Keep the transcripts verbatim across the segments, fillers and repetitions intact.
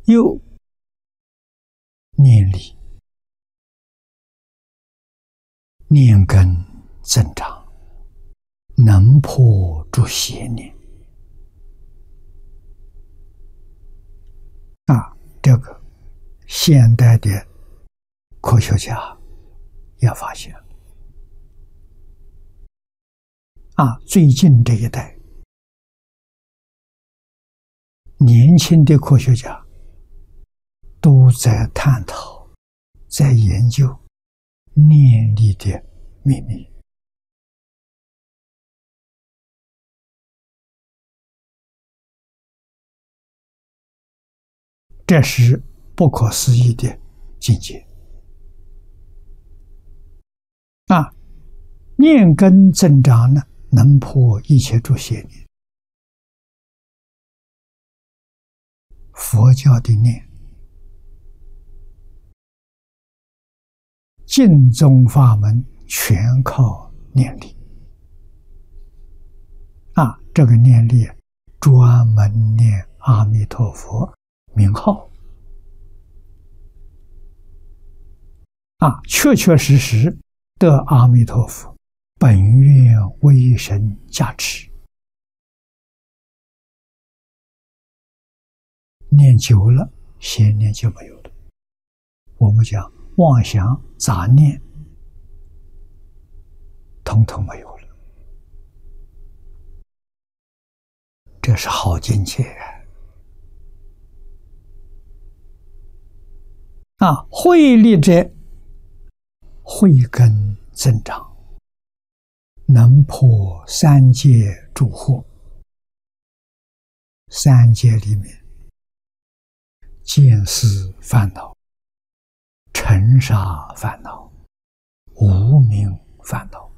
又念力、念根增长，能破诸邪念。啊，这个现代的科学家也发现了。啊，最近这一代年轻的科学家都在探讨，在研究念力的秘密。这是不可思议的境界。啊，念根增长呢，能破一切诸邪念。佛教的念，净宗法门全靠念力。啊，这个念力专门念阿弥陀佛名号。啊，确确实实得阿弥陀佛本愿威神加持。念久了，邪念就没有了。我们讲妄想、杂念，统统没有了。这是好境界啊！慧力者，慧根增长，能破三界诸惑。三界里面，见思烦恼、尘沙烦恼、无明烦恼。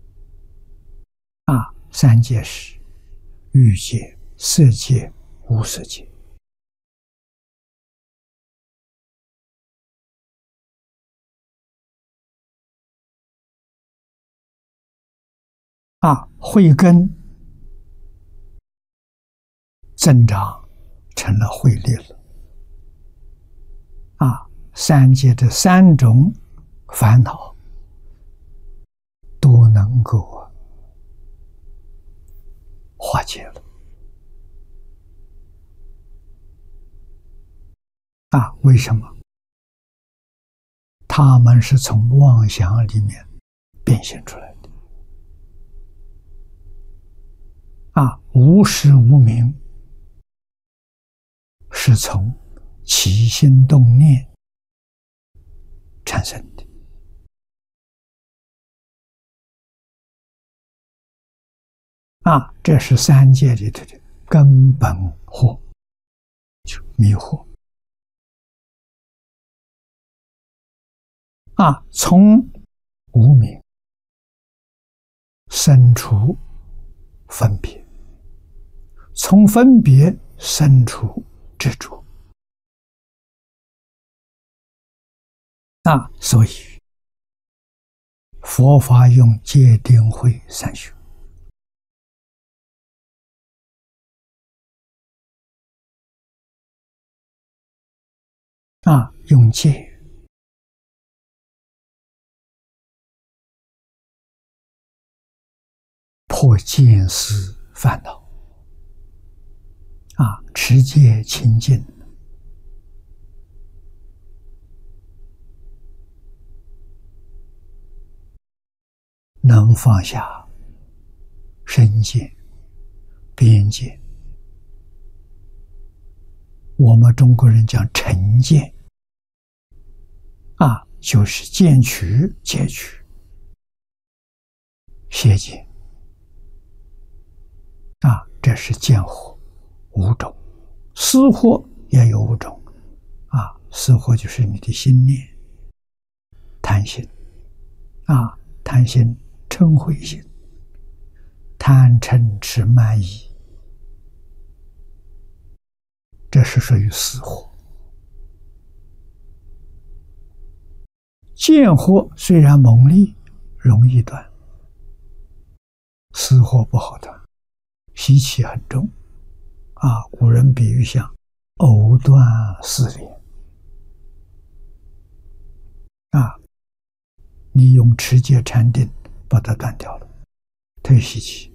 啊，三界是欲界、色界、无色界。啊，慧根增长成了慧力了。啊，三界的三种烦恼都能够化解了。啊，为什么？他们是从妄想里面变现出来的。啊，无始无明是从起心动念产生的。啊，这是三界里头的根本惑，就迷惑。啊，从无明生出分别，从分别生出执着。啊，所以佛法用戒定慧三学。啊，用戒破见思烦恼。啊，持戒清净，能放下身见、边界。我们中国人讲成见，啊，就是见取、戒取、邪见。啊，这是见惑五种，思惑也有五种。啊，思惑就是你的心念，贪心。啊，贪心、嗔恚心，贪嗔痴慢疑，这是属于思惑。见惑虽然猛烈，容易断，思惑不好断，习气很重。啊，古人比喻像藕断丝连啊！你用持戒禅定把它断掉了，它有习气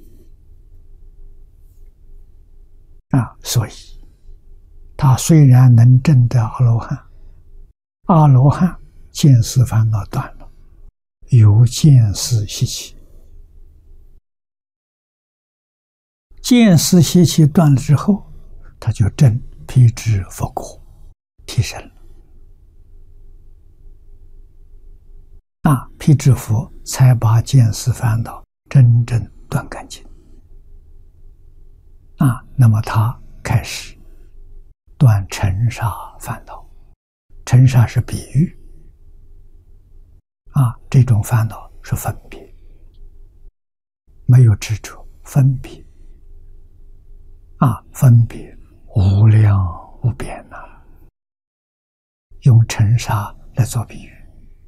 啊！所以他虽然能证得阿罗汉，阿罗汉见思烦恼断了，有见思习气，见思习气断了之后，他就证辟支佛果，提升了啊！辟支佛才把见思烦恼真正断干净啊！那么他开始断尘沙烦恼，尘沙是比喻啊，这种烦恼是分别，没有执着，分别啊，分别无量无边呐、啊，用尘沙来做比喻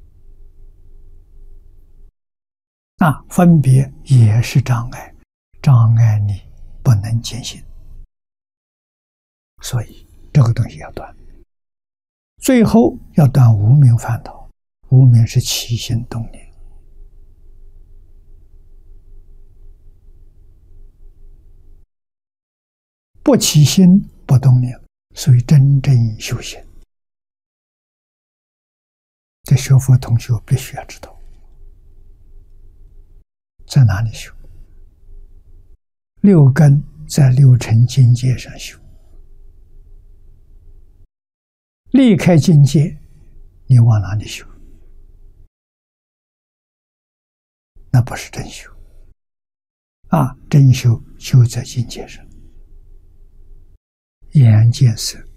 啊，分别也是障碍，障碍你不能见性，所以这个东西要断。最后要断无明烦恼，无明是起心动念，不起心不动念，所以真正修行。这学佛同学必须要知道，在哪里修？六根在六尘境界上修，离开境界，你往哪里修？那不是真修啊！真修修在境界上，眼见色，